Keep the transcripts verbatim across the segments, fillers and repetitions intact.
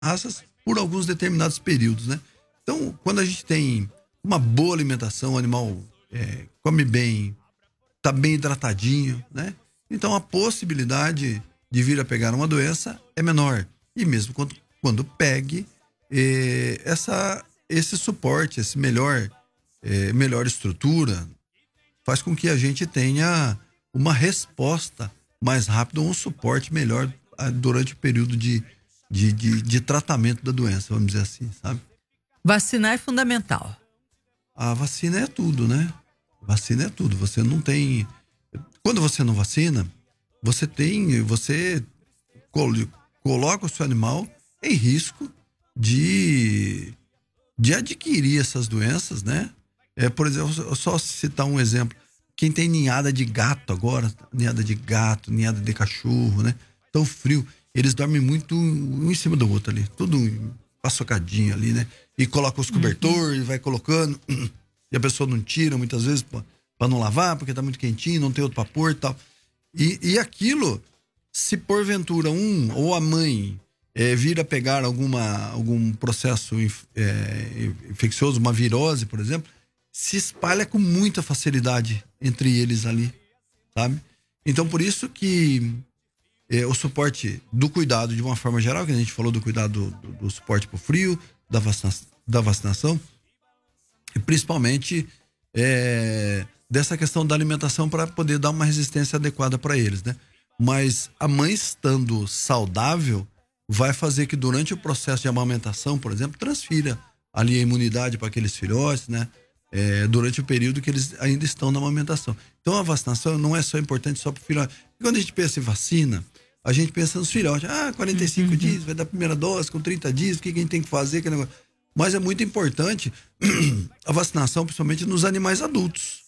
raças por alguns determinados períodos, né? Então, quando a gente tem uma boa alimentação, o animal é, come bem, tá bem hidratadinho, né? Então, a possibilidade de vir a pegar uma doença é menor. E mesmo quando, quando pegue, eh, essa, esse suporte, esse melhor, eh, melhor estrutura, faz com que a gente tenha uma resposta mais rápida, um suporte melhor ah, durante o período de, de, de, de tratamento da doença, vamos dizer assim, sabe? Vacinar é fundamental. A vacina é tudo, né? Vacina é tudo. Você não tem... Quando você não vacina, você tem... Você col- coloca o seu animal em risco de, de adquirir essas doenças, né? É, por exemplo, só citar um exemplo. Quem tem ninhada de gato agora, ninhada de gato, ninhada de cachorro, né? Tão frio. Eles dormem muito um em cima do outro ali. Tudo paçocadinho ali, né? E coloca os cobertores, uhum. Vai colocando. E a pessoa não tira muitas vezes para não lavar, porque tá muito quentinho, não tem outro pra pôr e tal. E, e aquilo, se porventura um ou a mãe é, vir a pegar alguma, algum processo é, infeccioso, uma virose, por exemplo, se espalha com muita facilidade entre eles ali, sabe? Então, por isso que é, o suporte do cuidado, de uma forma geral, que a gente falou do cuidado do, do, do suporte pro frio, da, vacina, da vacinação, e principalmente é, dessa questão da alimentação para poder dar uma resistência adequada para eles, né? Mas a mãe estando saudável vai fazer que durante o processo de amamentação, por exemplo, transfira ali a imunidade para aqueles filhotes, né? É, durante o período que eles ainda estão na amamentação. Então a vacinação não é só importante só para o filhote. Quando a gente pensa em vacina, a gente pensa nos filhotes. Ah, quarenta e cinco uhum. dias, vai dar a primeira dose, com trinta dias, o que, que a gente tem que fazer? Que negócio. Mas é muito importante a vacinação, principalmente nos animais adultos.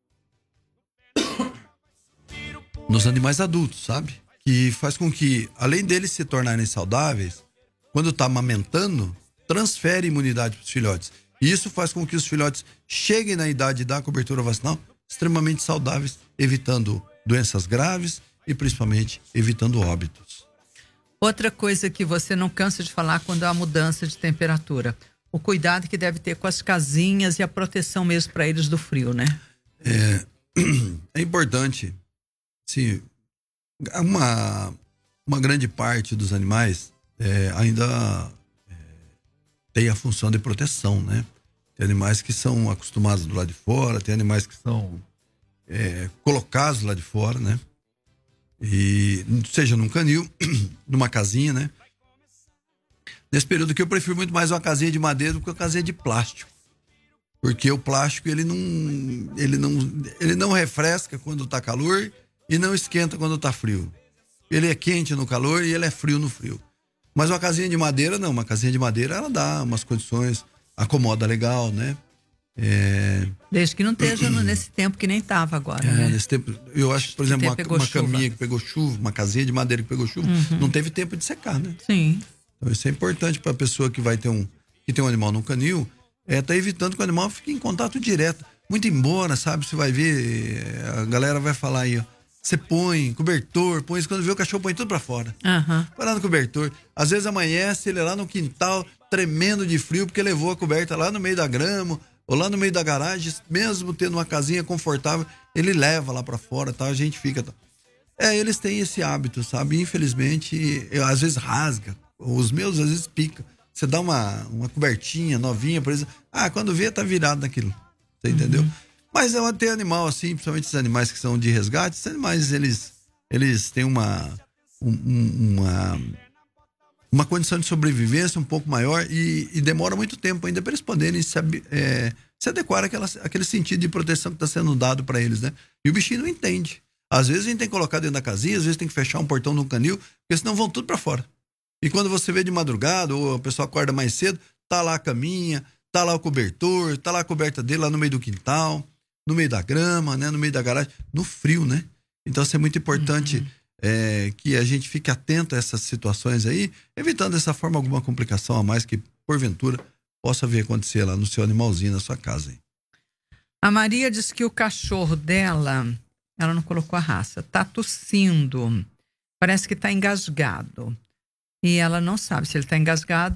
Nos animais adultos, sabe? Que faz com que, além deles se tornarem saudáveis, quando está amamentando, transfere imunidade para os filhotes. E isso faz com que os filhotes cheguem na idade da cobertura vacinal extremamente saudáveis, evitando doenças graves e principalmente evitando óbitos. Outra coisa que você não cansa de falar quando há mudança de temperatura, o cuidado que deve ter com as casinhas e a proteção mesmo para eles do frio, né? É, é importante, sim, uma, uma grande parte dos animais é, ainda é, tem a função de proteção, né? Tem animais que são acostumados do lado de fora, tem animais que são é, colocados lá de fora, né? E seja num canil, numa casinha, né? Nesse período que eu prefiro muito mais uma casinha de madeira do que uma casinha de plástico. Porque o plástico, ele não, ele não, ele não refresca quando tá calor e não esquenta quando tá frio. Ele é quente no calor e ele é frio no frio. Mas uma casinha de madeira, não. Uma casinha de madeira, ela dá umas condições, acomoda legal, né? É... Desde que não esteja nesse tempo que nem tava agora, é, né? Nesse tempo, eu acho que, por exemplo, uma, uma caminha que pegou chuva, uma casinha de madeira que pegou chuva, uhum. não teve tempo de secar, né? Sim. Então isso é importante para a pessoa que vai ter um, que tem um animal no canil, é, tá evitando que o animal fique em contato direto. Muito embora, sabe, você vai ver, a galera vai falar aí, ó, você põe cobertor, põe isso, quando vê o cachorro põe tudo pra fora. Uhum. Vai lá no cobertor. Às vezes amanhece, ele é lá no quintal, tremendo de frio, porque levou a coberta lá no meio da grama, ou lá no meio da garagem, mesmo tendo uma casinha confortável, ele leva lá pra fora, tá? A gente fica... Tá? É, eles têm esse hábito, sabe? Infelizmente, eu, às vezes rasga. Os meus, às vezes, pica. Você dá uma, uma cobertinha novinha, por exemplo. Ah, quando vê, tá virado naquilo. Você entendeu? Uhum. Mas é ter animal assim, principalmente esses animais que são de resgate, esses animais, eles, eles têm uma, um, uma, uma condição de sobrevivência um pouco maior e, e demora muito tempo ainda para eles poderem se, é, se adequar àquela, àquele sentido de proteção que está sendo dado para eles, né? E o bichinho não entende. Às vezes a gente tem que colocar dentro da casinha, às vezes tem que fechar um portão no canil, porque senão vão tudo para fora. E quando você vê de madrugada, ou a pessoa acorda mais cedo, tá lá a caminha, tá lá o cobertor, tá lá a coberta dele lá no meio do quintal, no meio da grama, né, no meio da garagem, no frio, né? Então isso é muito importante uhum. é, que a gente fique atento a essas situações aí, evitando dessa forma alguma complicação a mais que, porventura, possa vir acontecer lá no seu animalzinho, na sua casa. Aí. A Maria disse que o cachorro dela, ela não colocou a raça, tá tossindo, parece que tá engasgado. e ela não sabe se ele está engasgado